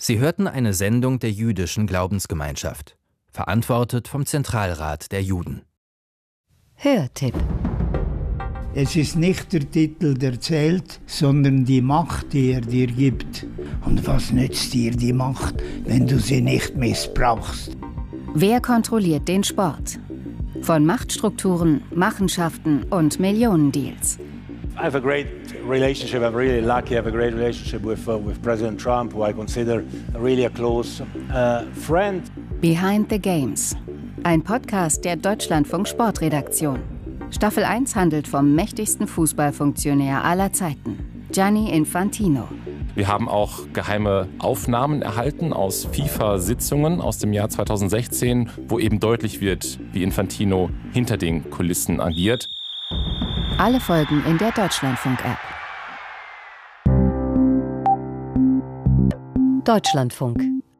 Sie hörten eine Sendung der jüdischen Glaubensgemeinschaft, verantwortet vom Zentralrat der Juden. Hörtipp. Es ist nicht der Titel, der zählt, sondern die Macht, die er dir gibt. Und was nützt dir die Macht, wenn du sie nicht missbrauchst? Wer kontrolliert den Sport? Von Machtstrukturen, Machenschaften und Millionendeals. I have a great relationship. I'm really lucky. I have a great relationship with President Trump, who I consider really a close friend. Behind the Games. Ein Podcast der Deutschlandfunk Sportredaktion. Staffel 1 handelt vom mächtigsten Fußballfunktionär aller Zeiten, Gianni Infantino. Wir haben auch geheime Aufnahmen erhalten aus FIFA-Sitzungen aus dem Jahr 2016, wo eben deutlich wird, wie Infantino hinter den Kulissen agiert. Alle Folgen in der Deutschlandfunk-App. Deutschlandfunk.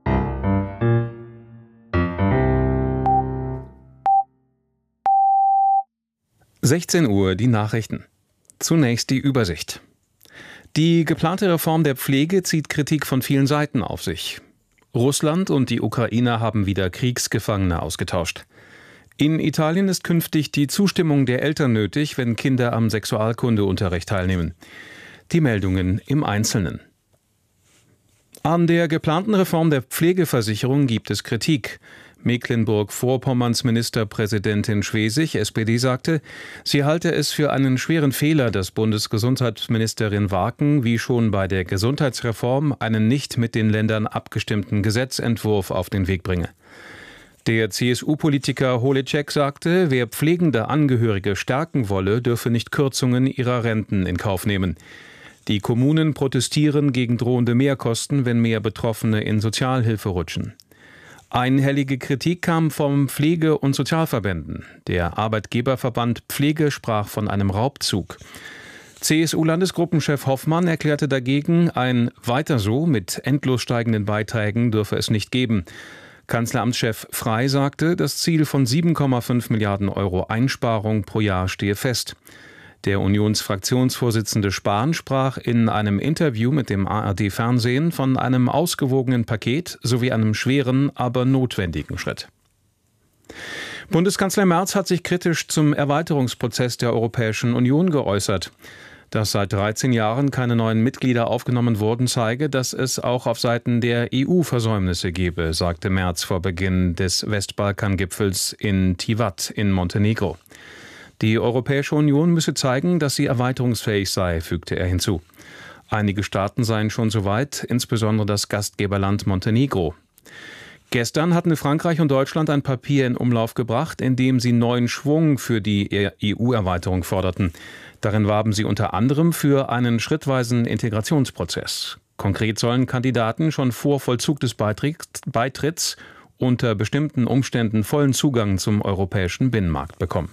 Uhr die Nachrichten. Zunächst die Übersicht. Die geplante Reform der Pflege zieht Kritik von vielen Seiten auf sich. Russland und die Ukraine haben wieder Kriegsgefangene ausgetauscht. In Italien ist künftig die Zustimmung der Eltern nötig, wenn Kinder am Sexualkundeunterricht teilnehmen. Die Meldungen im Einzelnen. An der geplanten Reform der Pflegeversicherung gibt es Kritik. Mecklenburg-Vorpommerns Ministerpräsidentin Schwesig, SPD, sagte, sie halte es für einen schweren Fehler, dass Bundesgesundheitsministerin Warken wie schon bei der Gesundheitsreform einen nicht mit den Ländern abgestimmten Gesetzentwurf auf den Weg bringe. Der CSU-Politiker Holecek sagte, wer pflegende Angehörige stärken wolle, dürfe nicht Kürzungen ihrer Renten in Kauf nehmen. Die Kommunen protestieren gegen drohende Mehrkosten, wenn mehr Betroffene in Sozialhilfe rutschen. Einhellige Kritik kam vom Pflege- und Sozialverbänden. Der Arbeitgeberverband Pflege sprach von einem Raubzug. CSU-Landesgruppenchef Hoffmann erklärte dagegen, ein Weiter so mit endlos steigenden Beiträgen dürfe es nicht geben. Kanzleramtschef Frey sagte, das Ziel von 7,5 Milliarden Euro Einsparung pro Jahr stehe fest. Der Unionsfraktionsvorsitzende Spahn sprach in einem Interview mit dem ARD-Fernsehen von einem ausgewogenen Paket sowie einem schweren, aber notwendigen Schritt. Bundeskanzler Merz hat sich kritisch zum Erweiterungsprozess der Europäischen Union geäußert. Dass seit 13 Jahren keine neuen Mitglieder aufgenommen wurden, zeige, dass es auch auf Seiten der EU Versäumnisse gebe, sagte Merz vor Beginn des Westbalkan-Gipfels in Tivat in Montenegro. Die Europäische Union müsse zeigen, dass sie erweiterungsfähig sei, fügte er hinzu. Einige Staaten seien schon so weit, insbesondere das Gastgeberland Montenegro. Gestern hatten Frankreich und Deutschland ein Papier in Umlauf gebracht, in dem sie neuen Schwung für die EU-Erweiterung forderten. Darin warben sie unter anderem für einen schrittweisen Integrationsprozess. Konkret sollen Kandidaten schon vor Vollzug des Beitritts unter bestimmten Umständen vollen Zugang zum europäischen Binnenmarkt bekommen.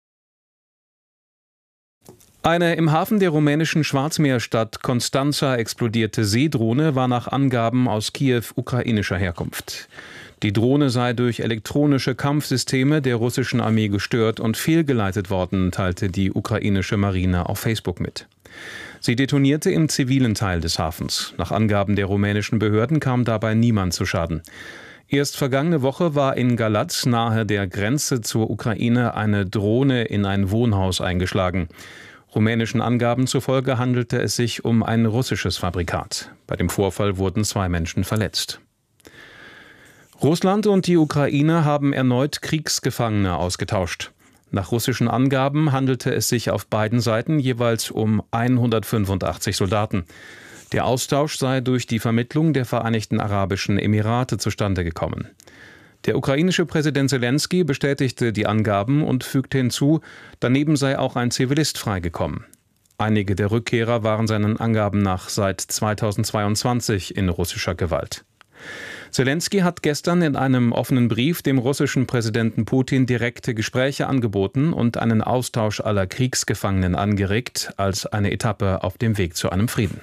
Eine im Hafen der rumänischen Schwarzmeerstadt Constanța explodierte Seedrohne war nach Angaben aus Kiew ukrainischer Herkunft. Die Drohne sei durch elektronische Kampfsysteme der russischen Armee gestört und fehlgeleitet worden, teilte die ukrainische Marine auf Facebook mit. Sie detonierte im zivilen Teil des Hafens. Nach Angaben der rumänischen Behörden kam dabei niemand zu Schaden. Erst vergangene Woche war in Galați nahe der Grenze zur Ukraine eine Drohne in ein Wohnhaus eingeschlagen. Rumänischen Angaben zufolge handelte es sich um ein russisches Fabrikat. Bei dem Vorfall wurden 2 Menschen verletzt. Russland und die Ukraine haben erneut Kriegsgefangene ausgetauscht. Nach russischen Angaben handelte es sich auf beiden Seiten jeweils um 185 Soldaten. Der Austausch sei durch die Vermittlung der Vereinigten Arabischen Emirate zustande gekommen. Der ukrainische Präsident Selenskyj bestätigte die Angaben und fügte hinzu, daneben sei auch ein Zivilist freigekommen. Einige der Rückkehrer waren seinen Angaben nach seit 2022 in russischer Gewalt. Selenskyj hat gestern in einem offenen Brief dem russischen Präsidenten Putin direkte Gespräche angeboten und einen Austausch aller Kriegsgefangenen angeregt, als eine Etappe auf dem Weg zu einem Frieden.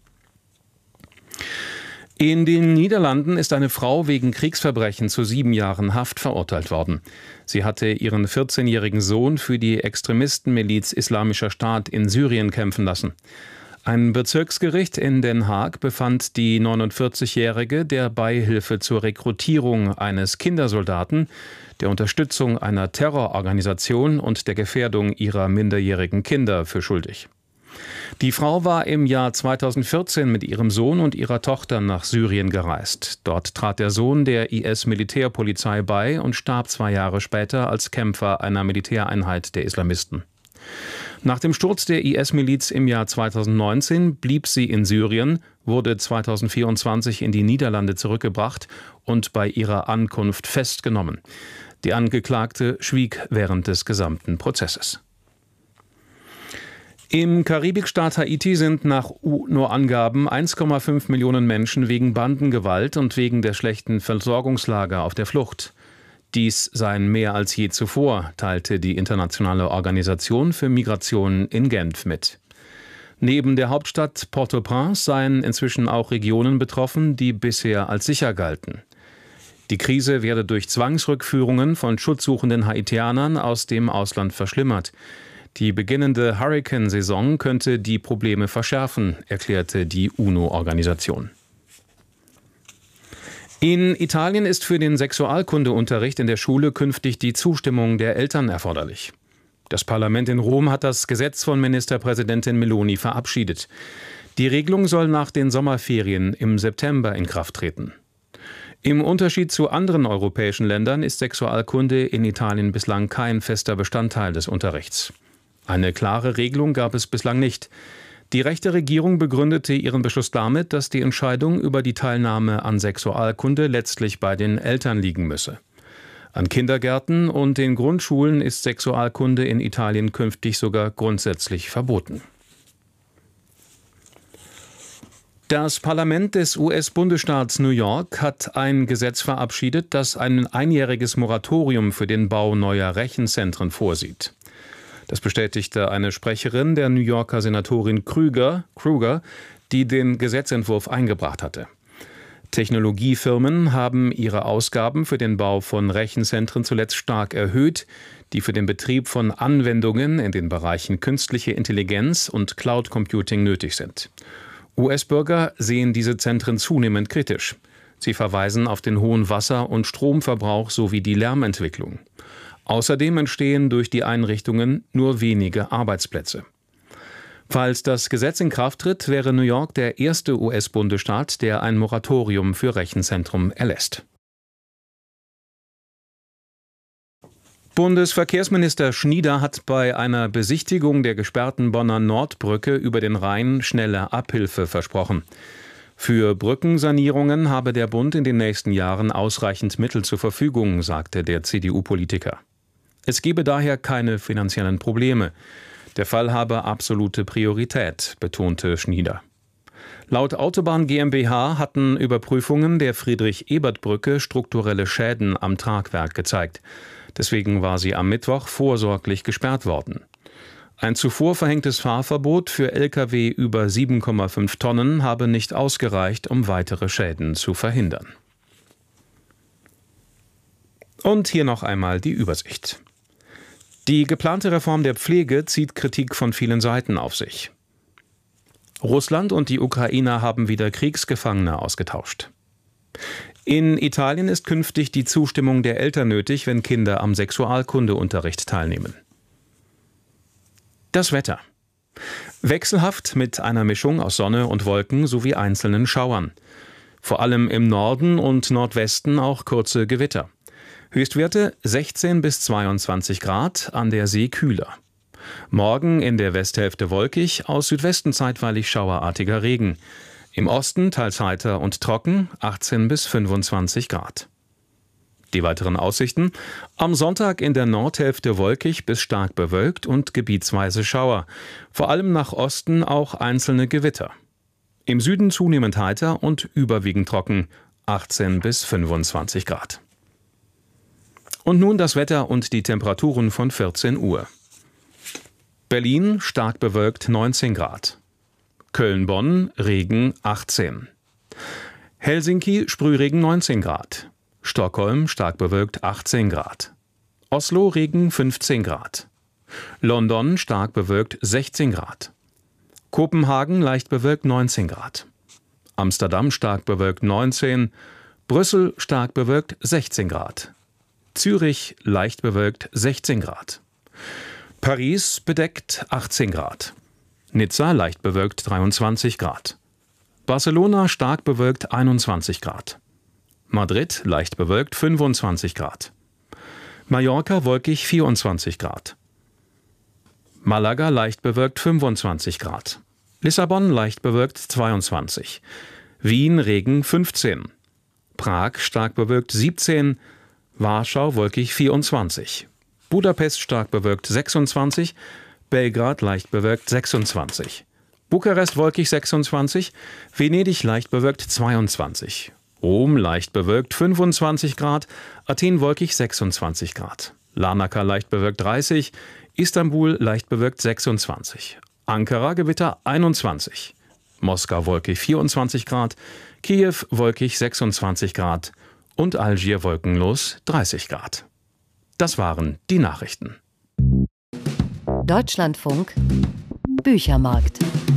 In den Niederlanden ist eine Frau wegen Kriegsverbrechen zu 7 Jahren Haft verurteilt worden. Sie hatte ihren 14-jährigen Sohn für die Extremistenmiliz Islamischer Staat in Syrien kämpfen lassen. Ein Bezirksgericht in Den Haag befand die 49-Jährige der Beihilfe zur Rekrutierung eines Kindersoldaten, der Unterstützung einer Terrororganisation und der Gefährdung ihrer minderjährigen Kinder für schuldig. Die Frau war im Jahr 2014 mit ihrem Sohn und ihrer Tochter nach Syrien gereist. Dort trat der Sohn der IS-Militärpolizei bei und starb 2 Jahre später als Kämpfer einer Militäreinheit der Islamisten. Nach dem Sturz der IS-Miliz im Jahr 2019 blieb sie in Syrien, wurde 2024 in die Niederlande zurückgebracht und bei ihrer Ankunft festgenommen. Die Angeklagte schwieg während des gesamten Prozesses. Im Karibikstaat Haiti sind nach UNO-Angaben 1,5 Millionen Menschen wegen Bandengewalt und wegen der schlechten Versorgungslage auf der Flucht. Dies seien mehr als je zuvor, teilte die Internationale Organisation für Migration in Genf mit. Neben der Hauptstadt Port-au-Prince seien inzwischen auch Regionen betroffen, die bisher als sicher galten. Die Krise werde durch Zwangsrückführungen von schutzsuchenden Haitianern aus dem Ausland verschlimmert. Die beginnende Hurrikansaison könnte die Probleme verschärfen, erklärte die UNO-Organisation. In Italien ist für den Sexualkundeunterricht in der Schule künftig die Zustimmung der Eltern erforderlich. Das Parlament in Rom hat das Gesetz von Ministerpräsidentin Meloni verabschiedet. Die Regelung soll nach den Sommerferien im September in Kraft treten. Im Unterschied zu anderen europäischen Ländern ist Sexualkunde in Italien bislang kein fester Bestandteil des Unterrichts. Eine klare Regelung gab es bislang nicht. Die rechte Regierung begründete ihren Beschluss damit, dass die Entscheidung über die Teilnahme an Sexualkunde letztlich bei den Eltern liegen müsse. An Kindergärten und den Grundschulen ist Sexualkunde in Italien künftig sogar grundsätzlich verboten. Das Parlament des US-Bundesstaats New York hat ein Gesetz verabschiedet, das ein einjähriges Moratorium für den Bau neuer Rechenzentren vorsieht. Das bestätigte eine Sprecherin der New Yorker Senatorin Kruger, die den Gesetzentwurf eingebracht hatte. Technologiefirmen haben ihre Ausgaben für den Bau von Rechenzentren zuletzt stark erhöht, die für den Betrieb von Anwendungen in den Bereichen künstliche Intelligenz und Cloud Computing nötig sind. US-Bürger sehen diese Zentren zunehmend kritisch. Sie verweisen auf den hohen Wasser- und Stromverbrauch sowie die Lärmentwicklung. Außerdem entstehen durch die Einrichtungen nur wenige Arbeitsplätze. Falls das Gesetz in Kraft tritt, wäre New York der erste US-Bundesstaat, der ein Moratorium für Rechenzentren erlässt. Bundesverkehrsminister Schnieder hat bei einer Besichtigung der gesperrten Bonner Nordbrücke über den Rhein schnelle Abhilfe versprochen. Für Brückensanierungen habe der Bund in den nächsten Jahren ausreichend Mittel zur Verfügung, sagte der CDU-Politiker. Es gebe daher keine finanziellen Probleme. Der Fall habe absolute Priorität, betonte Schnieder. Laut Autobahn GmbH hatten Überprüfungen der Friedrich-Ebert-Brücke strukturelle Schäden am Tragwerk gezeigt. Deswegen war sie am Mittwoch vorsorglich gesperrt worden. Ein zuvor verhängtes Fahrverbot für Lkw über 7,5 Tonnen habe nicht ausgereicht, um weitere Schäden zu verhindern. Und hier noch einmal die Übersicht. Die geplante Reform der Pflege zieht Kritik von vielen Seiten auf sich. Russland und die Ukraine haben wieder Kriegsgefangene ausgetauscht. In Italien ist künftig die Zustimmung der Eltern nötig, wenn Kinder am Sexualkundeunterricht teilnehmen. Das Wetter. Wechselhaft mit einer Mischung aus Sonne und Wolken sowie einzelnen Schauern. Vor allem im Norden und Nordwesten auch kurze Gewitter. Höchstwerte 16 bis 22 Grad, an der See kühler. Morgen in der Westhälfte wolkig, aus Südwesten zeitweilig schauerartiger Regen. Im Osten teils heiter und trocken, 18 bis 25 Grad. Die weiteren Aussichten: Am Sonntag in der Nordhälfte wolkig bis stark bewölkt und gebietsweise Schauer. Vor allem nach Osten auch einzelne Gewitter. Im Süden zunehmend heiter und überwiegend trocken, 18 bis 25 Grad. Und nun das Wetter und die Temperaturen von 14 Uhr. Berlin stark bewölkt 19 Grad. Köln-Bonn Regen 18. Helsinki Sprühregen 19 Grad. Stockholm stark bewölkt 18 Grad. Oslo Regen 15 Grad. London stark bewölkt 16 Grad. Kopenhagen leicht bewölkt 19 Grad. Amsterdam stark bewölkt 19, Brüssel stark bewölkt 16 Grad. Zürich leicht bewölkt 16 Grad. Paris bedeckt 18 Grad. Nizza leicht bewölkt 23 Grad. Barcelona stark bewölkt 21 Grad. Madrid leicht bewölkt 25 Grad. Mallorca wolkig 24 Grad. Malaga leicht bewölkt 25 Grad. Lissabon leicht bewölkt 22. Wien Regen 15. Prag stark bewölkt 17. Warschau wolkig 24. Budapest stark bewölkt 26. Belgrad leicht bewölkt 26. Bukarest wolkig 26. Venedig leicht bewölkt 22. Rom leicht bewölkt 25 Grad. Athen wolkig 26 Grad. Larnaca leicht bewölkt 30. Istanbul leicht bewölkt 26. Ankara Gewitter 21. Moskau wolkig 24 Grad. Kiew wolkig 26 Grad. Und Algier wolkenlos 30 Grad. Das waren die Nachrichten. Deutschlandfunk Büchermarkt.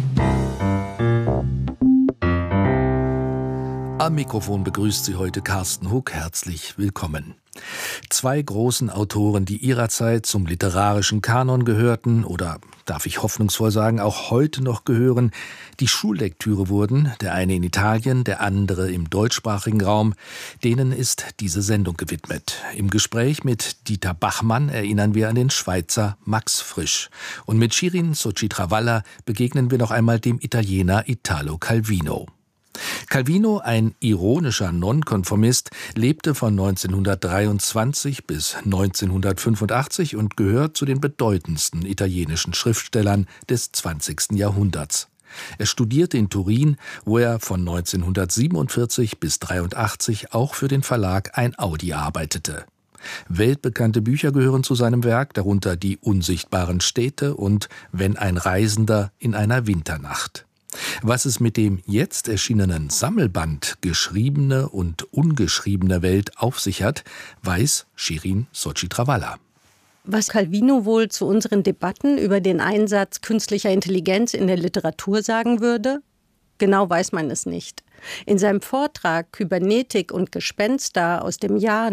Am Mikrofon begrüßt Sie heute Carsten Huck. Herzlich willkommen. Zwei großen Autoren, die ihrer Zeit zum literarischen Kanon gehörten oder, darf ich hoffnungsvoll sagen, auch heute noch gehören, die Schullektüre wurden, der eine in Italien, der andere im deutschsprachigen Raum, denen ist diese Sendung gewidmet. Im Gespräch mit Dieter Bachmann erinnern wir an den Schweizer Max Frisch. Und mit Shirin Soci-Travalla begegnen wir noch einmal dem Italiener Italo Calvino. Calvino, ein ironischer Nonkonformist, lebte von 1923 bis 1985 und gehört zu den bedeutendsten italienischen Schriftstellern des 20. Jahrhunderts. Er studierte in Turin, wo er von 1947 bis 1983 auch für den Verlag Einaudi arbeitete. Weltbekannte Bücher gehören zu seinem Werk, darunter Die unsichtbaren Städte und Wenn ein Reisender in einer Winternacht. Was es mit dem jetzt erschienenen Sammelband Geschriebene und ungeschriebene Welt auf sich hat, weiß Shirin Soci-Travalla. Was Calvino wohl zu unseren Debatten über den Einsatz künstlicher Intelligenz in der Literatur sagen würde? Genau weiß man es nicht. In seinem Vortrag Kybernetik und Gespenster aus dem Jahr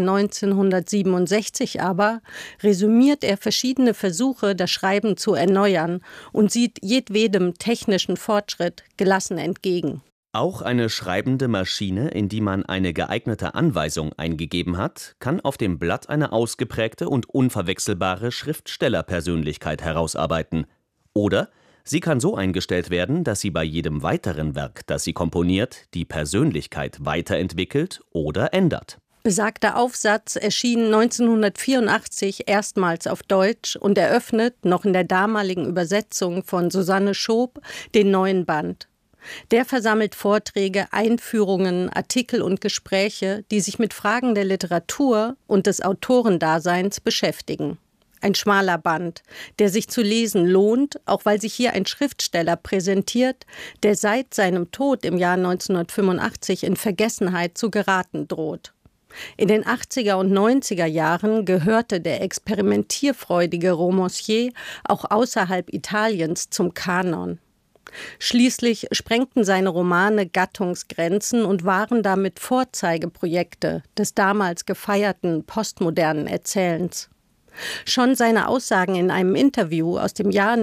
1967 aber resümiert er verschiedene Versuche, das Schreiben zu erneuern und sieht jedwedem technischen Fortschritt gelassen entgegen. Auch eine schreibende Maschine, in die man eine geeignete Anweisung eingegeben hat, kann auf dem Blatt eine ausgeprägte und unverwechselbare Schriftstellerpersönlichkeit herausarbeiten. Oder sie kann so eingestellt werden, dass sie bei jedem weiteren Werk, das sie komponiert, die Persönlichkeit weiterentwickelt oder ändert. Besagter Aufsatz erschien 1984 erstmals auf Deutsch und eröffnet, noch in der damaligen Übersetzung von Susanne Schoop, den neuen Band. Der versammelt Vorträge, Einführungen, Artikel und Gespräche, die sich mit Fragen der Literatur und des Autorendaseins beschäftigen. Ein schmaler Band, der sich zu lesen lohnt, auch weil sich hier ein Schriftsteller präsentiert, der seit seinem Tod im Jahr 1985 in Vergessenheit zu geraten droht. In den 80er und 90er Jahren gehörte der experimentierfreudige Romancier auch außerhalb Italiens zum Kanon. Schließlich sprengten seine Romane Gattungsgrenzen und waren damit Vorzeigeprojekte des damals gefeierten postmodernen Erzählens. Schon seine Aussagen in einem Interview aus dem Jahr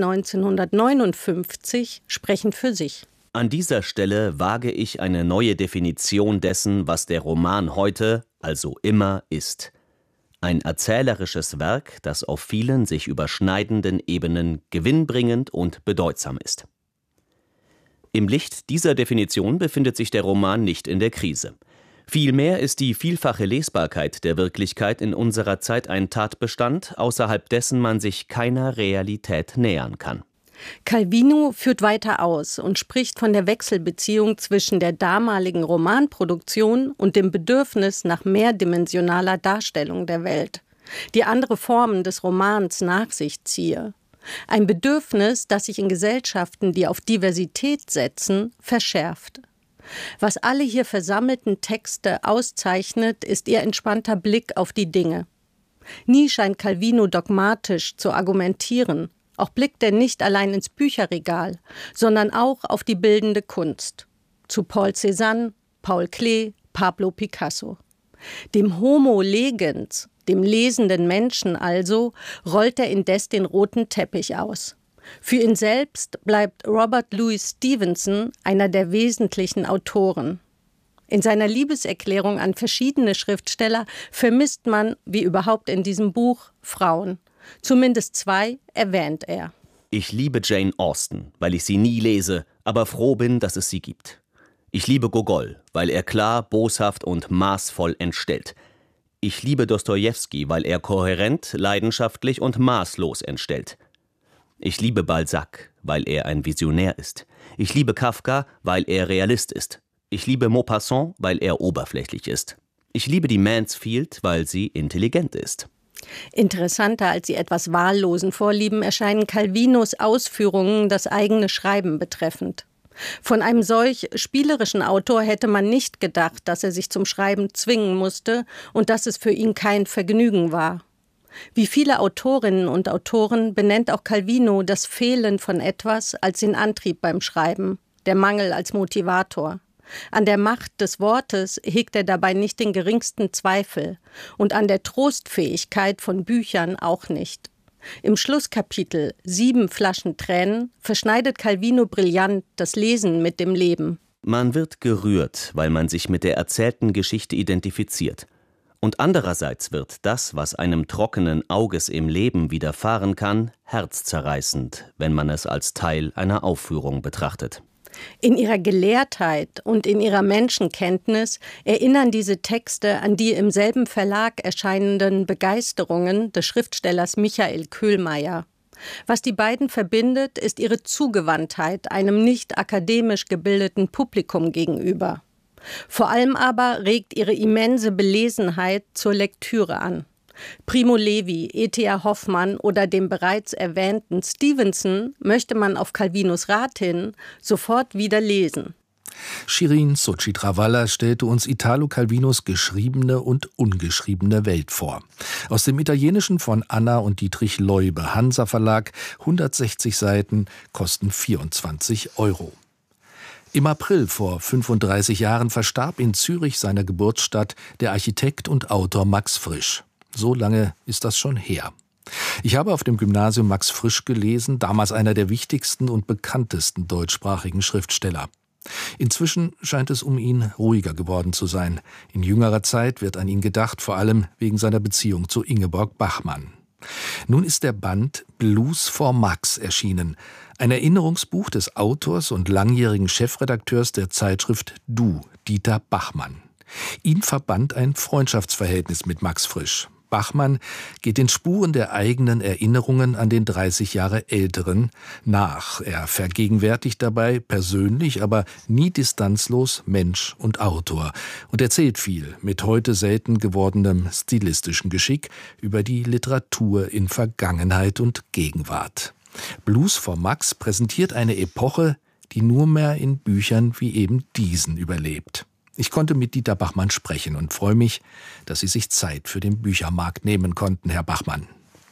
1959 sprechen für sich. An dieser Stelle wage ich eine neue Definition dessen, was der Roman heute, also immer, ist. Ein erzählerisches Werk, das auf vielen sich überschneidenden Ebenen gewinnbringend und bedeutsam ist. Im Licht dieser Definition befindet sich der Roman nicht in der Krise. Vielmehr ist die vielfache Lesbarkeit der Wirklichkeit in unserer Zeit ein Tatbestand, außerhalb dessen man sich keiner Realität nähern kann. Calvino führt weiter aus und spricht von der Wechselbeziehung zwischen der damaligen Romanproduktion und dem Bedürfnis nach mehrdimensionaler Darstellung der Welt, die andere Formen des Romans nach sich ziehe. Ein Bedürfnis, das sich in Gesellschaften, die auf Diversität setzen, verschärft. Was alle hier versammelten Texte auszeichnet, ist ihr entspannter Blick auf die Dinge. Nie scheint Calvino dogmatisch zu argumentieren, Auch blickt er nicht allein ins Bücherregal, sondern auch auf die bildende Kunst. Zu Paul Cézanne, Paul Klee, Pablo Picasso. Dem Homo legens, dem lesenden Menschen also, rollt er indes den roten Teppich aus. Für ihn selbst bleibt Robert Louis Stevenson einer der wesentlichen Autoren. In seiner Liebeserklärung an verschiedene Schriftsteller vermisst man, wie überhaupt in diesem Buch, Frauen. Zumindest 2 erwähnt er. Ich liebe Jane Austen, weil ich sie nie lese, aber froh bin, dass es sie gibt. Ich liebe Gogol, weil er klar, boshaft und maßvoll entstellt. Ich liebe Dostojewski, weil er kohärent, leidenschaftlich und maßlos entstellt. Ich liebe Balzac, weil er ein Visionär ist. Ich liebe Kafka, weil er Realist ist. Ich liebe Maupassant, weil er oberflächlich ist. Ich liebe die Mansfield, weil sie intelligent ist. Interessanter als die etwas wahllosen Vorlieben erscheinen Calvinos Ausführungen das eigene Schreiben betreffend. Von einem solch spielerischen Autor hätte man nicht gedacht, dass er sich zum Schreiben zwingen musste und dass es für ihn kein Vergnügen war. Wie viele Autorinnen und Autoren benennt auch Calvino das Fehlen von etwas als den Antrieb beim Schreiben, der Mangel als Motivator. An der Macht des Wortes hegt er dabei nicht den geringsten Zweifel und an der Trostfähigkeit von Büchern auch nicht. Im Schlusskapitel 7 Flaschen Tränen verschneidet Calvino brillant das Lesen mit dem Leben. Man wird gerührt, weil man sich mit der erzählten Geschichte identifiziert. Und andererseits wird das, was einem trockenen Auges im Leben widerfahren kann, herzzerreißend, wenn man es als Teil einer Aufführung betrachtet. In ihrer Gelehrtheit und in ihrer Menschenkenntnis erinnern diese Texte an die im selben Verlag erscheinenden Begeisterungen des Schriftstellers Michael Köhlmeier. Was die beiden verbindet, ist ihre Zugewandtheit einem nicht akademisch gebildeten Publikum gegenüber. Vor allem aber regt ihre immense Belesenheit zur Lektüre an. Primo Levi, E.T.A. Hoffmann oder dem bereits erwähnten Stevenson möchte man auf Calvinos Rat hin sofort wieder lesen. Shirin Sochitrawala stellte uns Italo Calvinos geschriebene und ungeschriebene Welt vor. Aus dem Italienischen von Anna und Dietrich Leube, Hansa Verlag, 160 Seiten, kosten 24 €. Im April vor 35 Jahren verstarb in Zürich, seiner Geburtsstadt, der Architekt und Autor Max Frisch. So lange ist das schon her. Ich habe auf dem Gymnasium Max Frisch gelesen, damals einer der wichtigsten und bekanntesten deutschsprachigen Schriftsteller. Inzwischen scheint es um ihn ruhiger geworden zu sein. In jüngerer Zeit wird an ihn gedacht, vor allem wegen seiner Beziehung zu Ingeborg Bachmann. Nun ist der Band Blues for Max erschienen, ein Erinnerungsbuch des Autors und langjährigen Chefredakteurs der Zeitschrift Du, Dieter Bachmann. Ihn verband ein Freundschaftsverhältnis mit Max Frisch. Bachmann geht den Spuren der eigenen Erinnerungen an den 30 Jahre Älteren nach. Er vergegenwärtigt dabei persönlich, aber nie distanzlos Mensch und Autor und erzählt viel mit heute selten gewordenem stilistischen Geschick über die Literatur in Vergangenheit und Gegenwart. Blues for Max präsentiert eine Epoche, die nur mehr in Büchern wie eben diesen überlebt. Ich konnte mit Dieter Bachmann sprechen und freue mich, dass Sie sich Zeit für den Büchermarkt nehmen konnten, Herr Bachmann.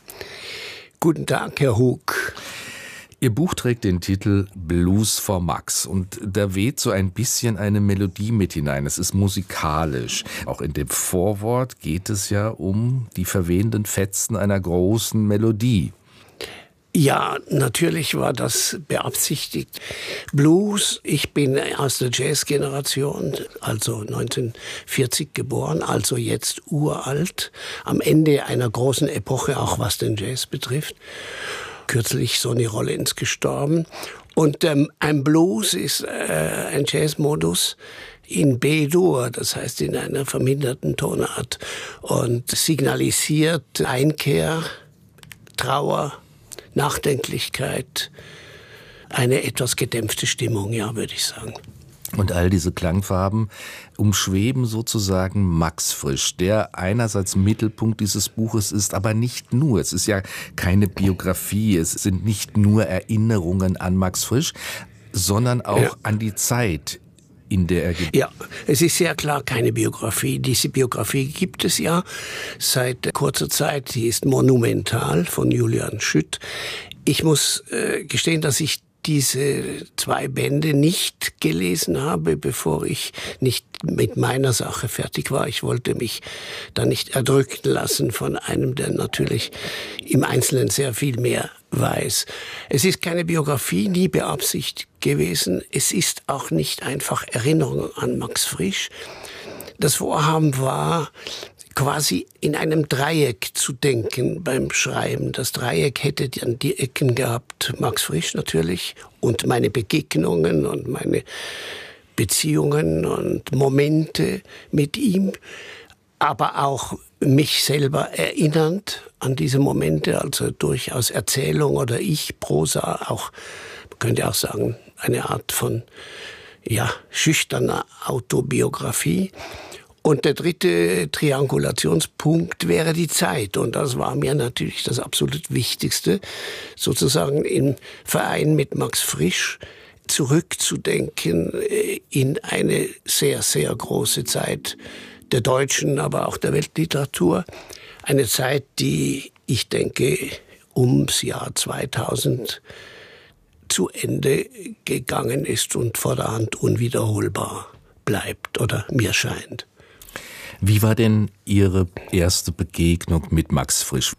Guten Tag, Herr Hug. Ihr Buch trägt den Titel Blues for Max und da weht so ein bisschen eine Melodie mit hinein. Es ist musikalisch. Auch in dem Vorwort geht es ja um die verwehenden Fetzen einer großen Melodie. Ja, natürlich war das beabsichtigt. Blues, ich bin aus der Jazz-Generation, also 1940 geboren, also jetzt uralt, am Ende einer großen Epoche, auch was den Jazz betrifft. Kürzlich Sonny Rollins gestorben. Und ein Blues ist ein Jazzmodus in B-Dur, das heißt in einer verminderten Tonart und signalisiert Einkehr, Trauer, Nachdenklichkeit, eine etwas gedämpfte Stimmung, ja, würde ich sagen. Und all diese Klangfarben umschweben sozusagen Max Frisch, der einerseits Mittelpunkt dieses Buches ist, aber nicht nur. Es ist ja keine Biografie, es sind nicht nur Erinnerungen an Max Frisch, sondern auch an die Zeit, in der er gelebt hat. Ja, es ist sehr klar keine Biografie. Diese Biografie gibt es ja seit kurzer Zeit. Die ist monumental von Julian Schütt. Ich muss gestehen, dass ich diese 2 Bände nicht gelesen habe, bevor ich nicht mit meiner Sache fertig war. Ich wollte mich da nicht erdrücken lassen von einem, der natürlich im Einzelnen sehr viel mehr weiß. Es ist keine Biografie, nie beabsichtigt gewesen. Es ist auch nicht einfach Erinnerung an Max Frisch. Das Vorhaben war, quasi in einem Dreieck zu denken beim Schreiben. Das Dreieck hätte dann die Ecken gehabt, Max Frisch natürlich, und meine Begegnungen und meine Beziehungen und Momente mit ihm, aber auch mich selber erinnernd an diese Momente, also durchaus Erzählung oder Ich-Prosa, auch, man könnte auch sagen, eine Art von, schüchterner Autobiografie. Und der dritte Triangulationspunkt wäre die Zeit. Und das war mir natürlich das absolut Wichtigste, sozusagen im Verein mit Max Frisch zurückzudenken in eine sehr, sehr große Zeit der deutschen, aber auch der Weltliteratur. Eine Zeit, die, ich denke, ums Jahr 2000 zu Ende gegangen ist und vorderhand unwiederholbar bleibt oder mir scheint. Wie war denn Ihre erste Begegnung mit Max Frisch?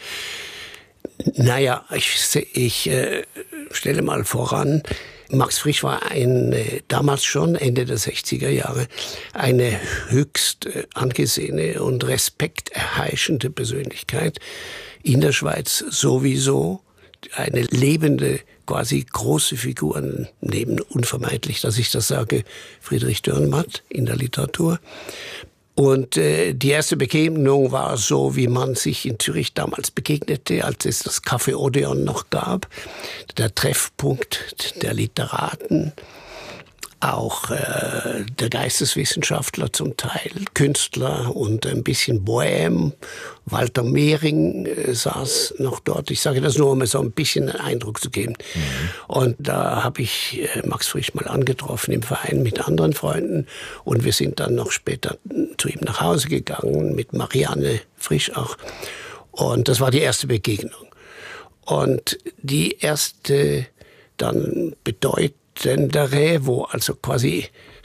Naja, ich stelle mal voran, Max Frisch war damals schon, Ende der 60er Jahre, eine höchst angesehene und respekterheischende Persönlichkeit. In der Schweiz sowieso eine lebende, quasi große Figur, neben unvermeidlich, dass ich das sage, Friedrich Dürrenmatt in der Literatur. Und die erste Begegnung war so, wie man sich in Zürich damals begegnete, als es das Café Odeon noch gab. Der Treffpunkt der Literaten, auch der Geisteswissenschaftler zum Teil, Künstler und ein bisschen Bohème. Walter Mehring saß noch dort. Ich sage das nur, um mir so ein bisschen einen Eindruck zu geben. Und da habe ich Max Frisch mal angetroffen im Verein mit anderen Freunden. Und wir sind dann noch später zu ihm nach Hause gegangen, mit Marianne Frisch auch. Und das war die erste Begegnung. Und die erste dann bedeutendere, wo also quasi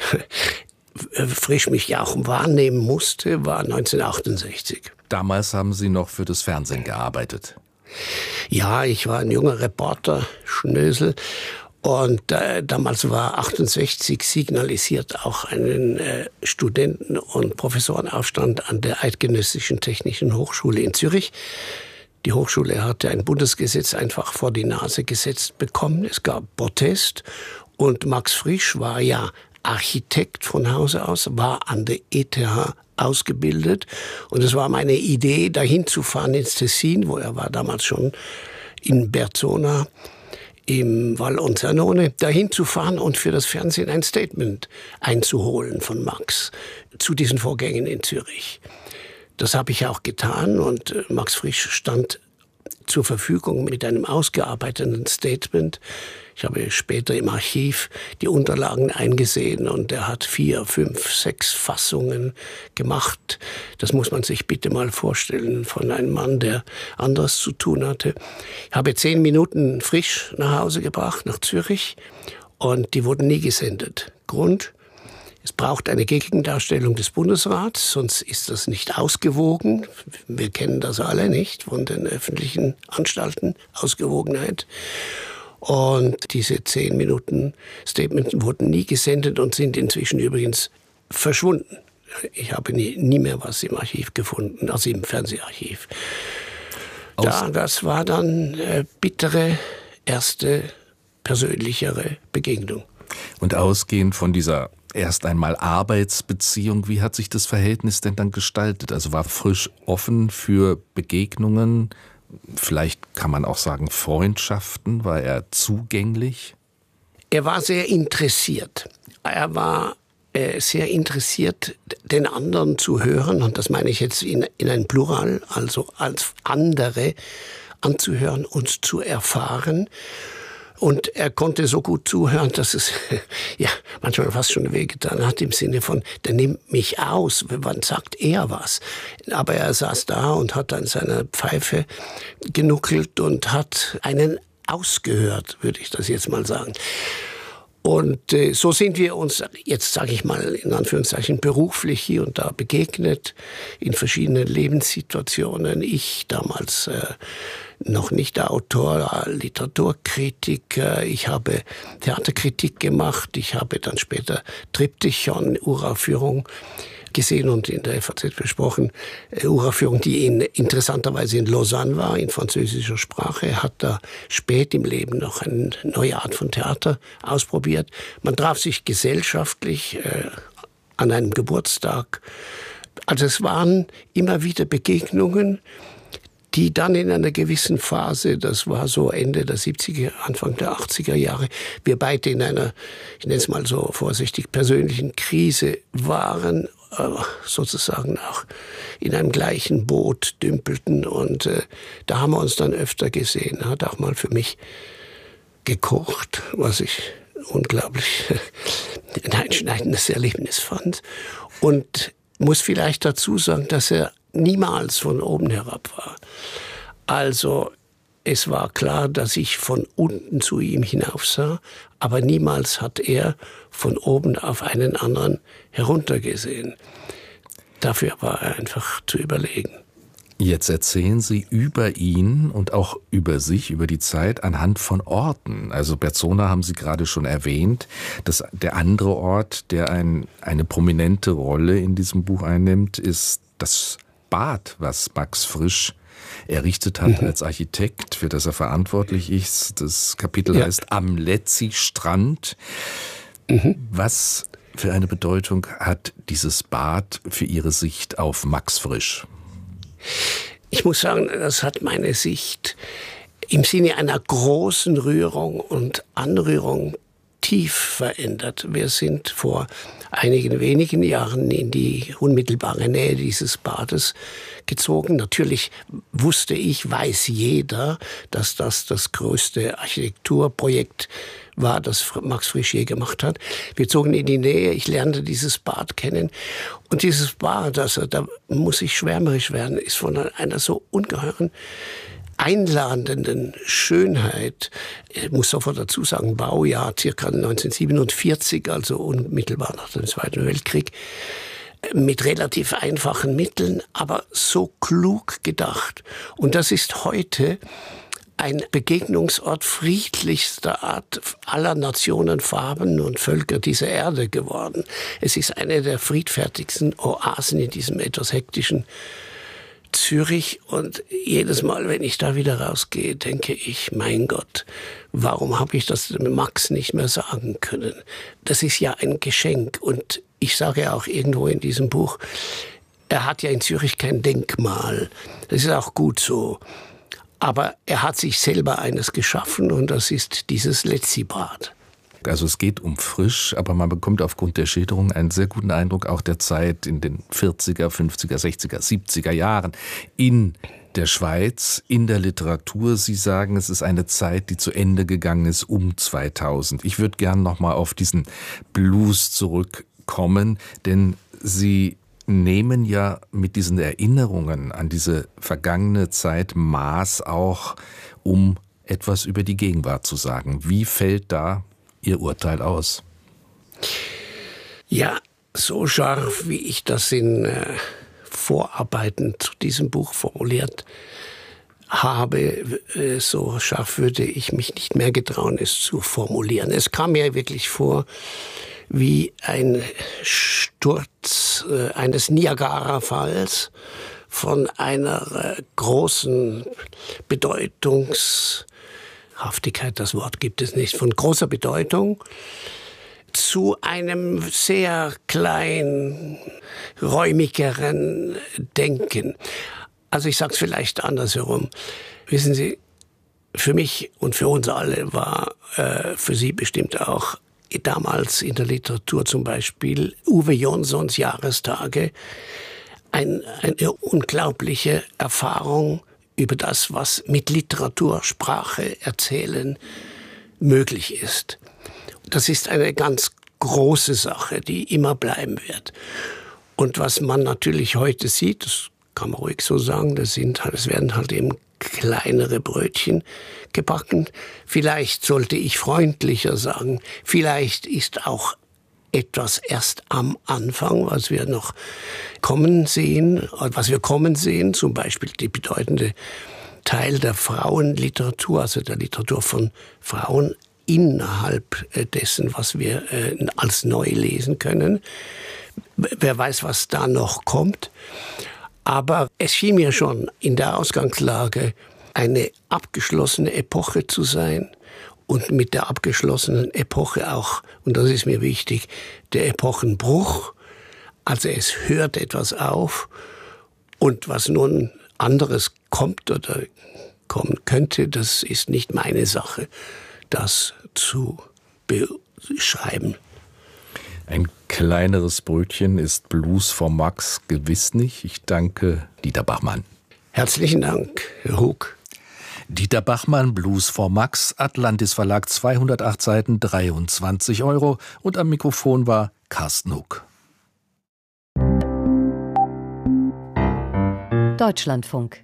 Frisch mich ja auch wahrnehmen musste, war 1968. Damals haben Sie noch für das Fernsehen gearbeitet. Ja, ich war ein junger Reporter, Schnösel. Und damals war 68 signalisiert auch einen Studenten- und Professorenaufstand an der Eidgenössischen Technischen Hochschule in Zürich. Die Hochschule hatte ein Bundesgesetz einfach vor die Nase gesetzt bekommen. Es gab Protest. Und Max Frisch war ja Architekt von Hause aus, war an der ETH ausgebildet. Und es war meine Idee, dahin zu fahren ins Tessin, wo er war damals schon in Berzona, im Val Onzanone, dahin zu fahren und für das Fernsehen ein Statement einzuholen von Max zu diesen Vorgängen in Zürich. Das habe ich auch getan und Max Frisch stand zur Verfügung mit einem ausgearbeiteten Statement. Ich habe später im Archiv die Unterlagen eingesehen und er hat 4, 5, 6 Fassungen gemacht. Das muss man sich bitte mal vorstellen von einem Mann, der anderes zu tun hatte. Ich habe 10 Minuten Frisch nach Hause gebracht, nach Zürich, und die wurden nie gesendet. Grund: es braucht eine Gegendarstellung des Bundesrats, sonst ist das nicht ausgewogen. Wir kennen das alle nicht von den öffentlichen Anstalten, Ausgewogenheit. Und diese 10 Minuten Statements wurden nie gesendet und sind inzwischen übrigens verschwunden. Ich habe nie mehr was im Archiv gefunden, also im Fernseharchiv. Das war dann bittere, erste, persönlichere Begegnung. Und ausgehend von dieser erst einmal Arbeitsbeziehung, wie hat sich das Verhältnis denn dann gestaltet? Also war Frisch offen für Begegnungen? Vielleicht kann man auch sagen Freundschaften. War er zugänglich? Er war sehr interessiert. Er war sehr interessiert, den anderen zu hören. Und das meine ich jetzt in ein Plural, also als andere anzuhören und zu erfahren. Und er konnte so gut zuhören, dass es ja manchmal fast schon wehgetan hat, im Sinne von, der nimmt mich aus, wann sagt er was? Aber er saß da und hat an seiner Pfeife genuckelt und hat einen ausgehört, würde ich das jetzt mal sagen. Und so sind wir uns jetzt, sage ich mal, in Anführungszeichen beruflich hier und da begegnet, in verschiedenen Lebenssituationen. Ich damals noch nicht der Autor, Literaturkritiker. Ich habe Theaterkritik gemacht. Ich habe dann später Triptychon, Uraufführung gesehen und in der FAZ besprochen. Uraufführung, die interessanterweise in Lausanne war, in französischer Sprache. Er hat da spät im Leben noch eine neue Art von Theater ausprobiert. Man traf sich gesellschaftlich an einem Geburtstag. Also es waren immer wieder Begegnungen, die dann in einer gewissen Phase, das war so Ende der 70er, Anfang der 80er Jahre, wir beide in einer, ich nenne es mal so vorsichtig, persönlichen Krise waren, sozusagen auch in einem gleichen Boot dümpelten. Und da haben wir uns dann öfter gesehen. Er hat auch mal für mich gekocht, was ich unglaublich ein einschneidendes Erlebnis fand. Und muss vielleicht dazu sagen, dass er niemals von oben herab war. Also es war klar, dass ich von unten zu ihm hinaufsah, aber niemals hat er von oben auf einen anderen heruntergesehen. Dafür war er einfach zu überlegen. Jetzt erzählen Sie über ihn und auch über sich, über die Zeit anhand von Orten. Also Berzona haben Sie gerade schon erwähnt. Der andere Ort, der eine prominente Rolle in diesem Buch einnimmt, ist das Bad, was Max Frisch errichtet hat als Architekt, für das er verantwortlich ist. Das Kapitel heißt Am Letzi-Strand. Was für eine Bedeutung hat dieses Bad für Ihre Sicht auf Max Frisch? Ich muss sagen, das hat meine Sicht im Sinne einer großen Rührung und Anrührung tief verändert. Wir sind vor einigen wenigen Jahren in die unmittelbare Nähe dieses Bades gezogen. Natürlich weiß jeder, dass das größte Architekturprojekt war, das Max Frisch je gemacht hat. Wir zogen in die Nähe, ich lernte dieses Bad kennen. Und dieses Bad, also da muss ich schwärmerisch werden, ist von einer so ungeheuren einladenden Schönheit. Ich muss sofort dazu sagen, Baujahr ca. 1947, also unmittelbar nach dem Zweiten Weltkrieg, mit relativ einfachen Mitteln, aber so klug gedacht. Und das ist heute ein Begegnungsort friedlichster Art aller Nationen, Farben und Völker dieser Erde geworden. Es ist eine der friedfertigsten Oasen in diesem etwas hektischen Zürich, und jedes Mal, wenn ich da wieder rausgehe, denke ich, mein Gott, warum habe ich das Max nicht mehr sagen können? Das ist ja ein Geschenk, und ich sage ja auch irgendwo in diesem Buch, er hat ja in Zürich kein Denkmal. Das ist auch gut so. Aber er hat sich selber eines geschaffen, und das ist dieses Letzi-Bad. Also es geht um Frisch, aber man bekommt aufgrund der Schilderung einen sehr guten Eindruck auch der Zeit in den 40er, 50er, 60er, 70er Jahren in der Schweiz, in der Literatur. Sie sagen, es ist eine Zeit, die zu Ende gegangen ist um 2000. Ich würde gern nochmal auf diesen Blues zurückkommen, denn Sie nehmen ja mit diesen Erinnerungen an diese vergangene Zeit Maß auch, um etwas über die Gegenwart zu sagen. Wie fällt da Ihr Urteil aus? Ja, so scharf, wie ich das in Vorarbeiten zu diesem Buch formuliert habe, so scharf würde ich mich nicht mehr getrauen, es zu formulieren. Es kam mir wirklich vor wie ein Sturz eines Niagara-Falls von einer großen Bedeutungshaftigkeit, das Wort gibt es nicht, von großer Bedeutung zu einem sehr klein, räumigeren Denken. Also ich sage es vielleicht andersherum. Wissen Sie, für mich und für uns alle war, für Sie bestimmt auch, damals in der Literatur zum Beispiel Uwe Jonssons Jahrestage, eine unglaubliche Erfahrung über das, was mit Literatur, Sprache, Erzählen möglich ist. Das ist eine ganz große Sache, die immer bleiben wird. Und was man natürlich heute sieht, das kann man ruhig so sagen, das werden halt eben kleinere Brötchen gebacken. Vielleicht sollte ich freundlicher sagen, vielleicht ist auch etwas erst am Anfang, was wir kommen sehen, zum Beispiel die bedeutende Teil der Frauenliteratur, also der Literatur von Frauen innerhalb dessen, was wir als neu lesen können. Wer weiß, was da noch kommt. Aber es schien mir schon in der Ausgangslage eine abgeschlossene Epoche zu sein. Und mit der abgeschlossenen Epoche auch, und das ist mir wichtig, der Epochenbruch. Also es hört etwas auf. Und was nun anderes kommt oder kommen könnte, das ist nicht meine Sache, das zu beschreiben. Ein kleineres Brötchen ist Blues von Max gewiss nicht. Ich danke Dieter Bachmann. Herzlichen Dank, Herr Hug. Dieter Bachmann, Blues for Max, Atlantis Verlag, 208 Seiten, 23 €. Und am Mikrofon war Carsten Hug. Deutschlandfunk.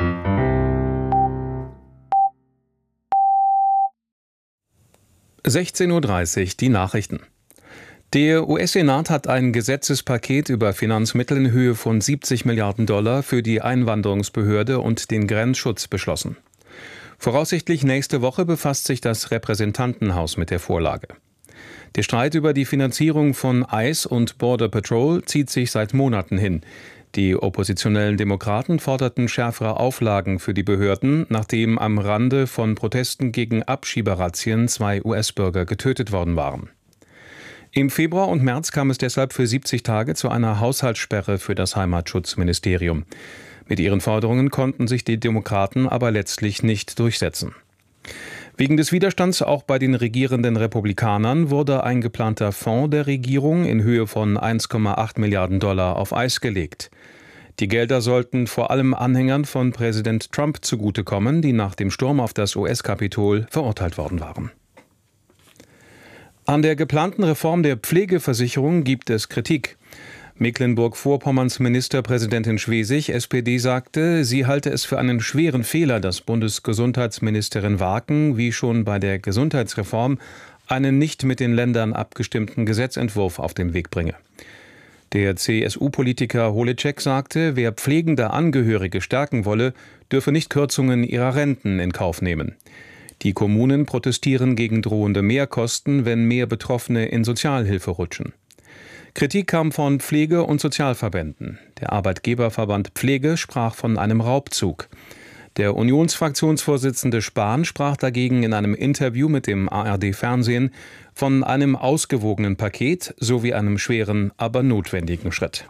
(16:30 Uhr) die Nachrichten. Der US-Senat hat ein Gesetzespaket über Finanzmittel in Höhe von $70 Milliarden für die Einwanderungsbehörde und den Grenzschutz beschlossen. Voraussichtlich nächste Woche befasst sich das Repräsentantenhaus mit der Vorlage. Der Streit über die Finanzierung von ICE und Border Patrol zieht sich seit Monaten hin. Die oppositionellen Demokraten forderten schärfere Auflagen für die Behörden, nachdem am Rande von Protesten gegen Abschieberazzien 2 US-Bürger getötet worden waren. Im Februar und März kam es deshalb für 70 Tage zu einer Haushaltssperre für das Heimatschutzministerium. Mit ihren Forderungen konnten sich die Demokraten aber letztlich nicht durchsetzen. Wegen des Widerstands auch bei den regierenden Republikanern wurde ein geplanter Fonds der Regierung in Höhe von $1,8 Milliarden auf Eis gelegt. Die Gelder sollten vor allem Anhängern von Präsident Trump zugutekommen, die nach dem Sturm auf das US-Kapitol verurteilt worden waren. An der geplanten Reform der Pflegeversicherung gibt es Kritik. Mecklenburg-Vorpommerns Ministerpräsidentin Schwesig, SPD, sagte, sie halte es für einen schweren Fehler, dass Bundesgesundheitsministerin Warken, wie schon bei der Gesundheitsreform, einen nicht mit den Ländern abgestimmten Gesetzentwurf auf den Weg bringe. Der CSU-Politiker Holecek sagte, wer pflegende Angehörige stärken wolle, dürfe nicht Kürzungen ihrer Renten in Kauf nehmen. Die Kommunen protestieren gegen drohende Mehrkosten, wenn mehr Betroffene in Sozialhilfe rutschen. Kritik kam von Pflege- und Sozialverbänden. Der Arbeitgeberverband Pflege sprach von einem Raubzug. Der Unionsfraktionsvorsitzende Spahn sprach dagegen in einem Interview mit dem ARD-Fernsehen von einem ausgewogenen Paket sowie einem schweren, aber notwendigen Schritt.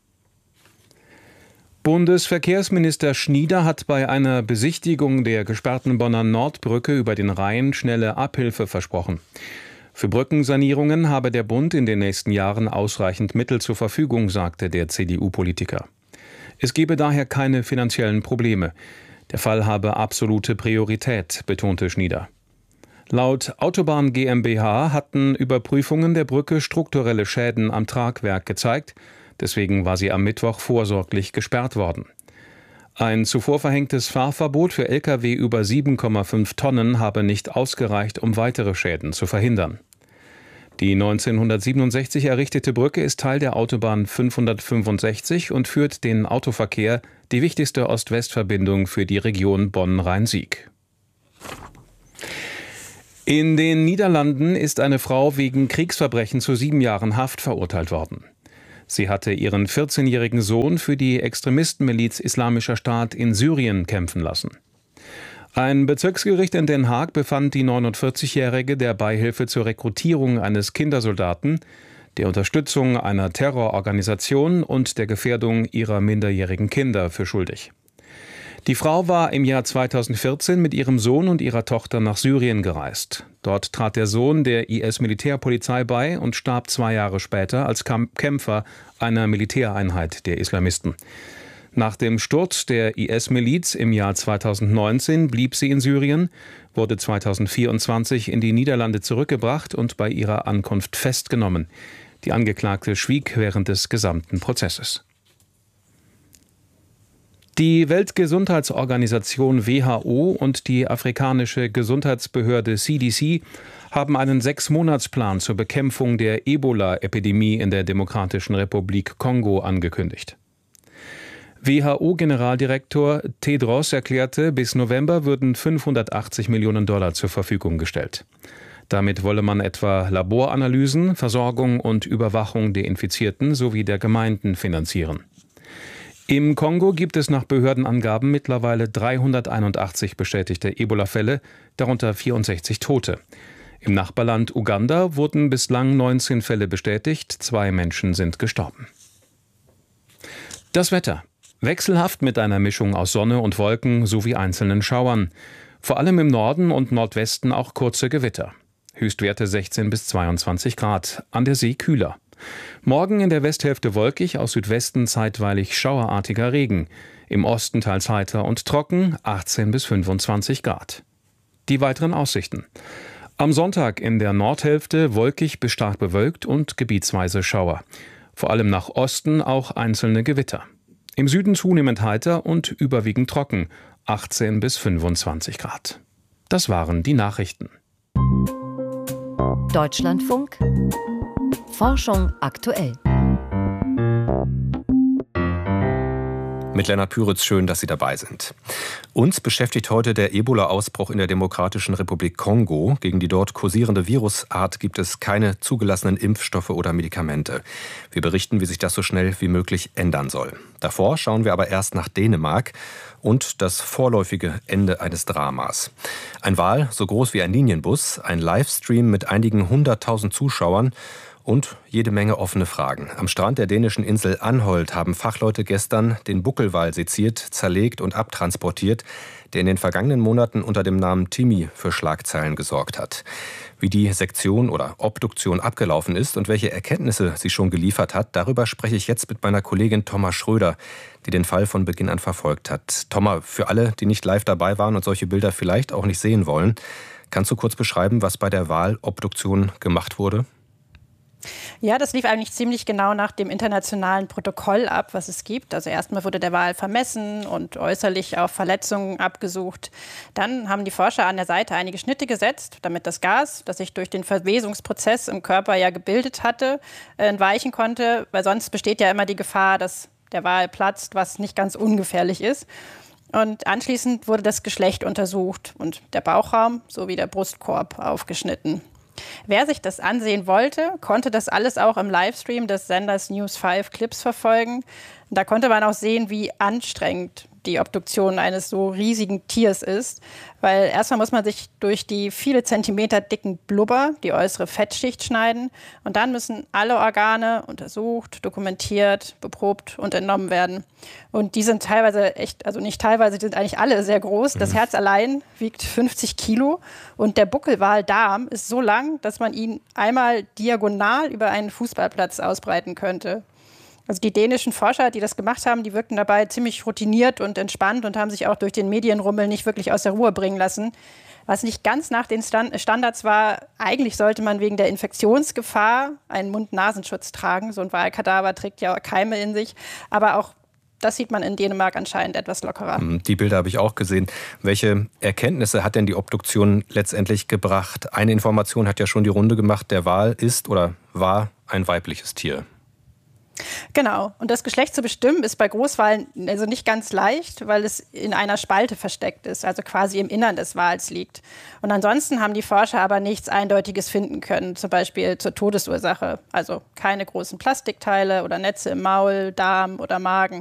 Bundesverkehrsminister Schnieder hat bei einer Besichtigung der gesperrten Bonner Nordbrücke über den Rhein schnelle Abhilfe versprochen. Für Brückensanierungen habe der Bund in den nächsten Jahren ausreichend Mittel zur Verfügung, sagte der CDU-Politiker. Es gebe daher keine finanziellen Probleme. Der Fall habe absolute Priorität, betonte Schnieder. Laut Autobahn GmbH hatten Überprüfungen der Brücke strukturelle Schäden am Tragwerk gezeigt. Deswegen war sie am Mittwoch vorsorglich gesperrt worden. Ein zuvor verhängtes Fahrverbot für Lkw über 7,5 Tonnen habe nicht ausgereicht, um weitere Schäden zu verhindern. Die 1967 errichtete Brücke ist Teil der Autobahn 565 und führt den Autoverkehr, die wichtigste Ost-West-Verbindung für die Region Bonn-Rhein-Sieg. In den Niederlanden ist eine Frau wegen Kriegsverbrechen zu 7 Jahren Haft verurteilt worden. Sie hatte ihren 14-jährigen Sohn für die Extremistenmiliz Islamischer Staat in Syrien kämpfen lassen. Ein Bezirksgericht in Den Haag befand die 49-Jährige der Beihilfe zur Rekrutierung eines Kindersoldaten, der Unterstützung einer Terrororganisation und der Gefährdung ihrer minderjährigen Kinder für schuldig. Die Frau war im Jahr 2014 mit ihrem Sohn und ihrer Tochter nach Syrien gereist. Dort trat der Sohn der IS-Militärpolizei bei und starb 2 Jahre später als Kämpfer einer Militäreinheit der Islamisten. Nach dem Sturz der IS-Miliz im Jahr 2019 blieb sie in Syrien, wurde 2024 in die Niederlande zurückgebracht und bei ihrer Ankunft festgenommen. Die Angeklagte schwieg während des gesamten Prozesses. Die Weltgesundheitsorganisation WHO und die afrikanische Gesundheitsbehörde CDC haben einen 6-Monats-Plan zur Bekämpfung der Ebola-Epidemie in der Demokratischen Republik Kongo angekündigt. WHO-Generaldirektor Tedros erklärte, bis November würden $580 Millionen zur Verfügung gestellt. Damit wolle man etwa Laboranalysen, Versorgung und Überwachung der Infizierten sowie der Gemeinden finanzieren. Im Kongo gibt es nach Behördenangaben mittlerweile 381 bestätigte Ebola-Fälle, darunter 64 Tote. Im Nachbarland Uganda wurden bislang 19 Fälle bestätigt, 2 Menschen sind gestorben. Das Wetter. Wechselhaft mit einer Mischung aus Sonne und Wolken sowie einzelnen Schauern. Vor allem im Norden und Nordwesten auch kurze Gewitter. Höchstwerte 16 bis 22 Grad, an der See kühler. Morgen in der Westhälfte wolkig, aus Südwesten zeitweilig schauerartiger Regen. Im Osten teils heiter und trocken, 18 bis 25 Grad. Die weiteren Aussichten. Am Sonntag in der Nordhälfte wolkig bis stark bewölkt und gebietsweise Schauer. Vor allem nach Osten auch einzelne Gewitter. Im Süden zunehmend heiter und überwiegend trocken, 18 bis 25 Grad. Das waren die Nachrichten. Deutschlandfunk Forschung aktuell. Mit Lennart Püritz, schön, dass Sie dabei sind. Uns beschäftigt heute der Ebola-Ausbruch in der Demokratischen Republik Kongo. Gegen die dort kursierende Virusart gibt es keine zugelassenen Impfstoffe oder Medikamente. Wir berichten, wie sich das so schnell wie möglich ändern soll. Davor schauen wir aber erst nach Dänemark und das vorläufige Ende eines Dramas. Ein Wal so groß wie ein Linienbus, ein Livestream mit einigen 100.000 Zuschauern und jede Menge offene Fragen. Am Strand der dänischen Insel Anholt haben Fachleute gestern den Buckelwal seziert, zerlegt und abtransportiert, der in den vergangenen Monaten unter dem Namen Timmy für Schlagzeilen gesorgt hat. Wie die Sektion oder Obduktion abgelaufen ist und welche Erkenntnisse sie schon geliefert hat, darüber spreche ich jetzt mit meiner Kollegin Thomas Schröder, die den Fall von Beginn an verfolgt hat. Thomas, für alle, die nicht live dabei waren und solche Bilder vielleicht auch nicht sehen wollen, kannst du kurz beschreiben, was bei der Walobduktion gemacht wurde? Ja, das lief eigentlich ziemlich genau nach dem internationalen Protokoll ab, was es gibt. Also erstmal wurde der Wal vermessen und äußerlich auf Verletzungen abgesucht. Dann haben die Forscher an der Seite einige Schnitte gesetzt, damit das Gas, das sich durch den Verwesungsprozess im Körper ja gebildet hatte, entweichen konnte. Weil sonst besteht ja immer die Gefahr, dass der Wal platzt, was nicht ganz ungefährlich ist. Und anschließend wurde das Geschlecht untersucht und der Bauchraum sowie der Brustkorb aufgeschnitten. Wer sich das ansehen wollte, konnte das alles auch im Livestream des Senders News 5 Clips verfolgen. Da konnte man auch sehen, wie anstrengend die Obduktion eines so riesigen Tiers ist. Weil erstmal muss man sich durch die viele Zentimeter dicken Blubber, die äußere Fettschicht, schneiden. Und dann müssen alle Organe untersucht, dokumentiert, beprobt und entnommen werden. Und die sind teilweise echt, also nicht teilweise, die sind eigentlich alle sehr groß. Das Herz allein wiegt 50 Kilo. Und der Buckelwaldarm ist so lang, dass man ihn einmal diagonal über einen Fußballplatz ausbreiten könnte. Also die dänischen Forscher, die das gemacht haben, die wirkten dabei ziemlich routiniert und entspannt und haben sich auch durch den Medienrummel nicht wirklich aus der Ruhe bringen lassen. Was nicht ganz nach den Standards war, eigentlich sollte man wegen der Infektionsgefahr einen Mund-Nasenschutz tragen. So ein Walkadaver trägt ja Keime in sich. Aber auch das sieht man in Dänemark anscheinend etwas lockerer. Die Bilder habe ich auch gesehen. Welche Erkenntnisse hat denn die Obduktion letztendlich gebracht? Eine Information hat ja schon die Runde gemacht, der Wal ist oder war ein weibliches Tier. Genau. Und das Geschlecht zu bestimmen ist bei Großwalen also nicht ganz leicht, weil es in einer Spalte versteckt ist, also quasi im Innern des Wals liegt. Und ansonsten haben die Forscher aber nichts Eindeutiges finden können, zum Beispiel zur Todesursache. Also keine großen Plastikteile oder Netze im Maul, Darm oder Magen.